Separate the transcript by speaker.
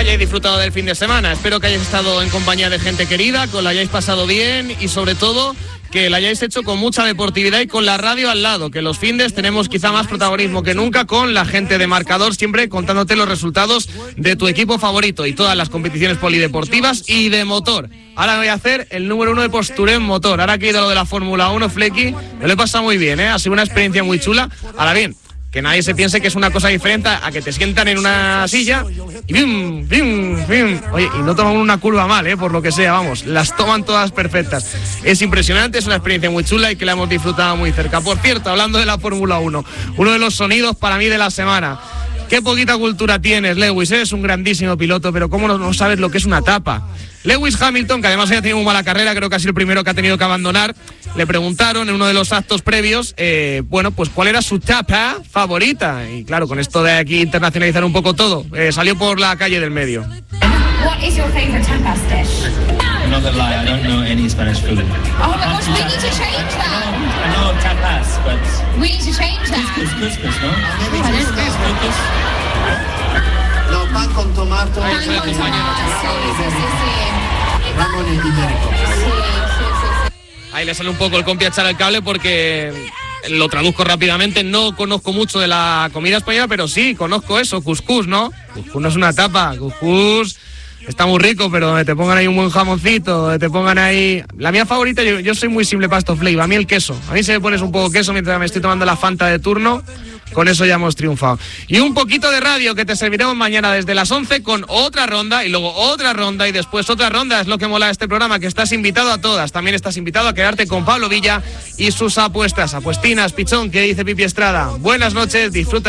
Speaker 1: hayáis disfrutado del fin de semana. Espero que hayáis estado en compañía de gente querida, que os lo hayáis pasado bien y sobre todo que lo hayáis hecho con mucha deportividad y con la radio al lado, que los findes tenemos quizá más protagonismo que nunca con la gente de Marcador, siempre contándote los resultados de tu equipo favorito y todas las competiciones polideportivas y de motor. Ahora voy a hacer el número 1 de postureo en motor. Ahora que he ido a lo de la Fórmula 1, Flecky, me lo he pasado muy bien, ha sido una experiencia muy chula. Ahora bien, que nadie se piense que es una cosa diferente a que te sientan en una silla y ¡bim, bim, bim! Oye, y no toman una curva mal, por lo que sea, vamos, las toman todas perfectas. Es impresionante, es una experiencia muy chula y que la hemos disfrutado muy cerca. Por cierto, hablando de la Fórmula 1, uno de los sonidos para mí de la semana. Qué poquita cultura tienes, Lewis, eres un grandísimo piloto, pero ¿cómo no sabes lo que es una tapa? Lewis Hamilton, que además ha tenido muy mala carrera, creo que ha sido el primero que ha tenido que abandonar, le preguntaron en uno de los actos previos, pues cuál era su tapa favorita. Y claro, con esto de aquí internacionalizar un poco todo, salió por la calle del medio.
Speaker 2: What is your favorite tapas dish?
Speaker 3: Not gonna lie, I don't know any Spanish food.
Speaker 2: Oh my gosh, we need to change that.
Speaker 3: I know tapas, but...
Speaker 2: We need to change that.
Speaker 3: Couscous, ¿no?
Speaker 4: No, pan con tomato.
Speaker 2: Pan con tomate, sí.
Speaker 4: Ramón ibérico.
Speaker 1: Ahí le sale un poco el compi a echar el cable porque lo traduzco rápidamente. No conozco mucho de la comida española, pero sí conozco eso, cuscús, ¿no? Cuscús no es una tapa, cuscús está muy rico, pero donde te pongan ahí un buen jamoncito, donde te pongan ahí... La mía favorita, yo soy muy simple para estos flavor, a mí el queso. A mí si me pones un poco de queso mientras me estoy tomando la Fanta de turno, con eso ya hemos triunfado. Y un poquito de radio que te serviremos mañana desde las 11 con otra ronda y luego otra ronda y después otra ronda. Es lo que mola de este programa, que estás invitado a todas. También estás invitado a quedarte con Pablo Villa y sus apuestas. Apuestinas, pichón, que dice Pipi Estrada. Buenas noches, disfruta.